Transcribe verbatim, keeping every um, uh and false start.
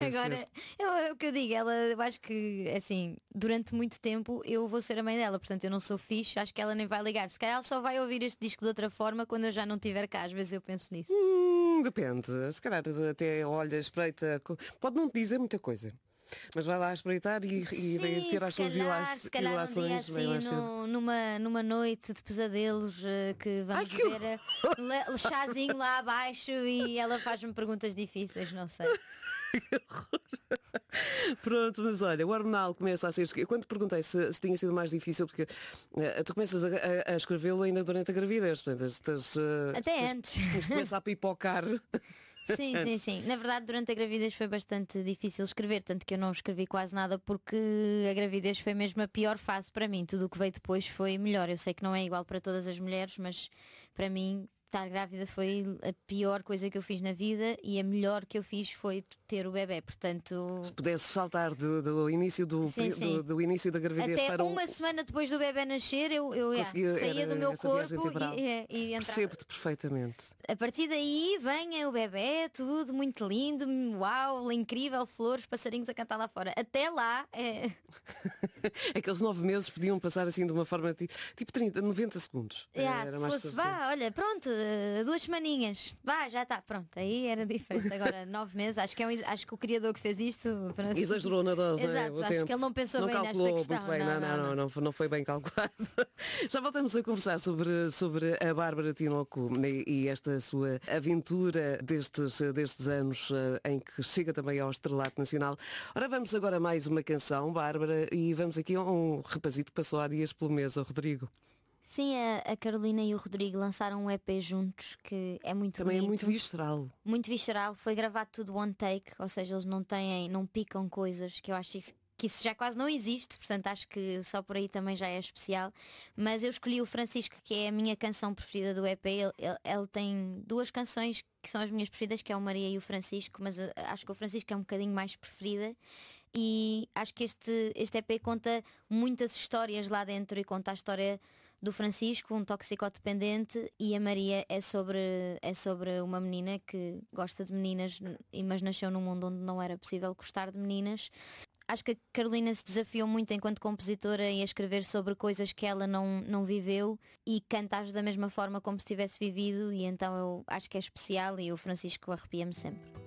Agora, eu, é o que eu digo, ela, eu acho que, assim, durante muito tempo eu vou ser a mãe dela, portanto eu não sou fixe, acho que ela nem vai ligar. Se calhar ela só vai ouvir este disco de outra forma quando eu já não estiver cá, às vezes eu penso nisso. Hum, depende. Se calhar até olha, espreita. Pode não te dizer muita coisa. Mas vai lá espreitar e, Sim, e ter as se suas calhar, ilações. se calhar um dia assim, no- numa, numa noite de pesadelos eh, que vamos Ai, que ver eh, le- chazinho lá abaixo e ela faz-me perguntas difíceis, não sei. Pronto, mas olha, o hormonal começa a ser. Eu quando te perguntei se, se tinha sido mais difícil, porque eh, tu começas a, a- a escrevê-lo ainda durante a gravidez, portanto, estás, eh, Até estás- antes. isto começa a pipocar. Sim, sim, sim. Na verdade, durante a gravidez foi bastante difícil escrever, tanto que eu não escrevi quase nada porque a gravidez foi mesmo a pior fase para mim. Tudo o que veio depois foi melhor. Eu sei que não é igual para todas as mulheres, mas para mim estar grávida foi a pior coisa que eu fiz na vida e a melhor que eu fiz foi ter o bebé. Portanto, Se pudesse saltar do, do início do, sim, do, sim. do início da gravidez Até para uma o. semana depois do bebé nascer, eu, eu yeah, Conseguia- saía era do meu essa viagem corpo temporal. e, e, e entrava. Percebo-te perfeitamente. A partir daí vem o bebé, tudo muito lindo, uau, incrível, flores, passarinhos a cantar lá fora. Até lá é. Aqueles nove meses podiam passar assim de uma forma ti- tipo trinta, noventa segundos. Yeah, Era se mais fosse, suficiente. vá, olha, pronto, eh, duas semaninhas, vá, já está, pronto, aí era diferente. Agora, nove meses, acho que, é um, ex- acho que o criador que fez isto para- Exagerou na dose, não é? Exato, O acho tempo. que ele não pensou não bem calculou nesta questão. muito bem, não, não, não, não, foi- não foi bem calculado. Já voltamos a conversar sobre, sobre a Bárbara Tinoco e, e esta sua aventura destes, destes anos eh, em que chega também ao estrelato nacional. Ora, vamos agora a mais uma canção, Bárbara, e vamos aqui a um rapazito que passou há dias pelo mês, o Rodrigo. Sim, a, a Carolina e o Rodrigo lançaram um E P juntos que é muito Também bonito. é muito visceral. Muito visceral, foi gravado tudo one take, ou seja, eles não têm, não picam coisas, que eu acho isso, que isso já quase não existe, portanto acho que só por aí também já é especial. Mas eu escolhi o Francisco, que é a minha canção preferida do E P. Ele, ele, ele tem duas canções que são as minhas preferidas, que é o Maria e o Francisco, mas uh, acho que o Francisco é um bocadinho mais preferida. E acho que este, este E P conta muitas histórias lá dentro e conta a história do Francisco, um toxicodependente, e a Maria é sobre, é sobre uma menina que gosta de meninas, mas nasceu num mundo onde não era possível gostar de meninas. Acho que a Carolina se desafiou muito enquanto compositora em escrever sobre coisas que ela não, não viveu e canta-as da mesma forma como se tivesse vivido, e então eu acho que é especial e o Francisco arrepia-me sempre.